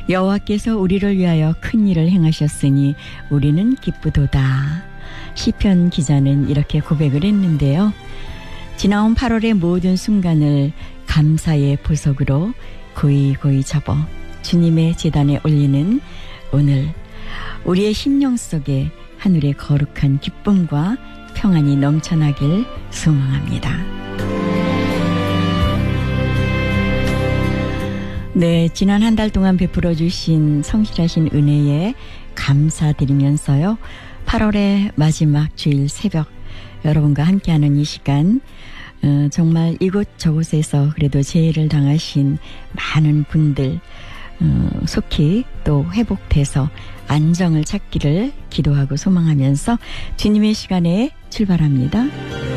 여호와께서 우리를 위하여 큰 일을 행하셨으니 우리는 기쁘도다. 시편 기자는 이렇게 고백을 했는데요. 지나온 8월의 모든 순간을 감사의 보석으로 고이고이 접어 주님의 제단에 올리는 오늘, 우리의 심령 속에 하늘의 거룩한 기쁨과 평안이 넘쳐나길 소망합니다. 네, 지난 한 달 동안 베풀어 주신 성실하신 은혜에 감사드리면서요. 8월의 마지막 주일 새벽 여러분과 함께하는 이 시간, 정말 이곳저곳에서 그래도 재해를 당하신 많은 분들 속히 또 회복돼서 안정을 찾기를 기도하고 소망하면서 주님의 시간에 출발합니다.